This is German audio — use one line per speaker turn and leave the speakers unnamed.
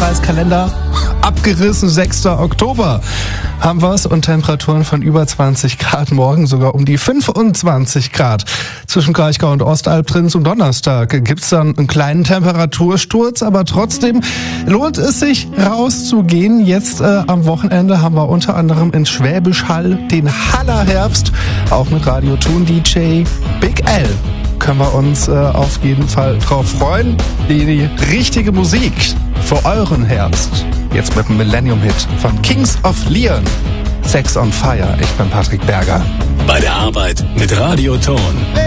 Schwarz-Weiß-Kalender abgerissen. 6. Oktober haben wir es und Temperaturen von über 20 Grad, morgen sogar um die 25 Grad. Zwischen Kraichgau und Ostalb drin zum Donnerstag gibt's dann einen kleinen Temperatursturz, aber trotzdem lohnt es sich rauszugehen. Jetzt am Wochenende haben wir unter anderem in Schwäbisch Hall den Hallerherbst, auch mit Radio Thun DJ Big L. Können wir uns auf jeden Fall drauf freuen. Die richtige Musik für euren Herbst. Jetzt mit dem Millennium-Hit von Kings of Leon. Sex on Fire. Ich bin Patrick Berger.
Bei der Arbeit mit Radio Thun.